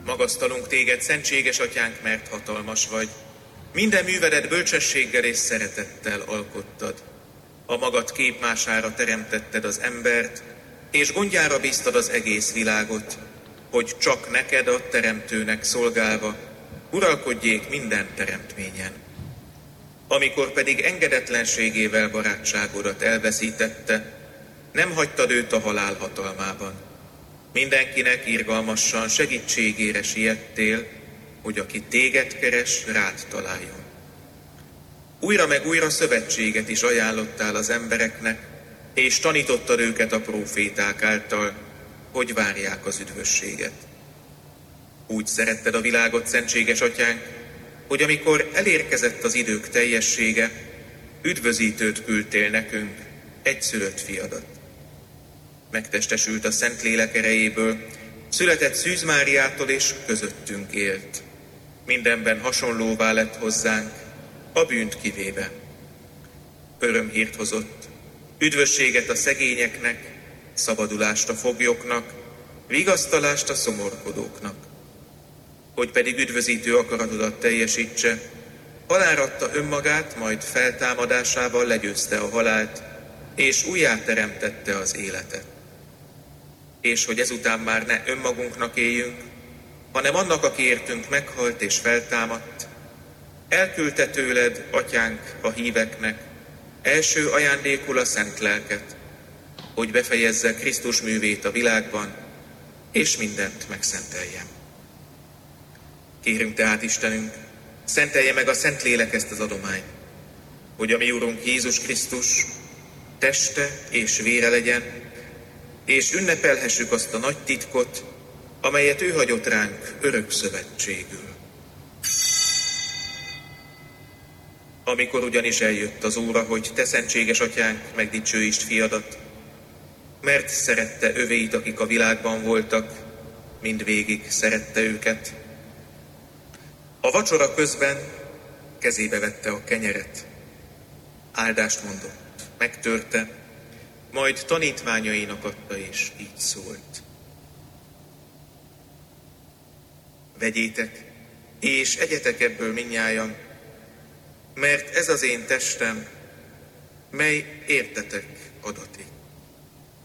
Magasztalunk téged, szentséges atyánk, mert hatalmas vagy. Minden művedet bölcsességgel és szeretettel alkottad. A magad képmására teremtetted az embert, és gondjára bíztad az egész világot, hogy csak neked a teremtőnek szolgálva uralkodjék minden teremtményen. Amikor pedig engedetlenségével barátságodat elveszítette, nem hagytad őt a halál hatalmában. Mindenkinek irgalmasan segítségére siettél, hogy aki téged keres, rád találjon. Újra meg újra szövetséget is ajánlottál az embereknek, és tanítottad őket a próféták által, hogy várják az üdvösséget. Úgy szeretted a világot, szentséges atyánk, hogy amikor elérkezett az idők teljessége, üdvözítőt küldtél nekünk, egyszülött fiadat. Megtestesült a Szentlélek erejéből, született Szűz Máriától és közöttünk élt. Mindenben hasonlóvá lett hozzánk, a bűnt kivéve. Örömhírt hozott, üdvösséget a szegényeknek, szabadulást a foglyoknak, vigasztalást a szomorkodóknak. Hogy pedig üdvözítő akaratodat teljesítse, halálra adta önmagát, majd feltámadásával legyőzte a halált, és újjáteremtette az életet. És hogy ezután már ne önmagunknak éljünk, hanem annak, aki értünk meghalt és feltámadt, elküldte tőled, atyánk, a híveknek első ajándékul a szent lelket, hogy befejezze Krisztus művét a világban, és mindent megszenteljen. Kérünk tehát, Istenünk, szentelje meg a Szentlélek ezt az adományt, hogy a mi Urunk Jézus Krisztus teste és vére legyen, és ünnepelhessük azt a nagy titkot, amelyet ő hagyott ránk örök szövetségül. Amikor ugyanis eljött az óra, hogy te, szentséges atyánk, megdicsőítsd fiadat, mert szerette övéit, akik a világban voltak, mindvégig szerette őket. A vacsora közben kezébe vette a kenyeret, áldást mondott, megtörte, majd tanítványainak adta, és így szólt. Vegyétek, és egyetek ebből mindnyájan, mert ez az én testem, mely értetek adatik.